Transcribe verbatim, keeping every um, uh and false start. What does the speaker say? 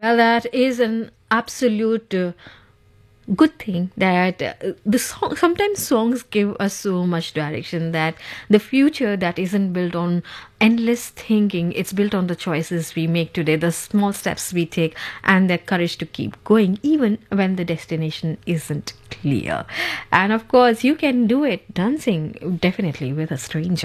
Well, that is an absolute uh, good thing that uh, the song sometimes songs give us so much direction that the future that isn't built on endless thinking, it's built on the choices we make today, the small steps we take, and the courage to keep going even when the destination isn't clear. And of course, you can do it dancing definitely with a stranger.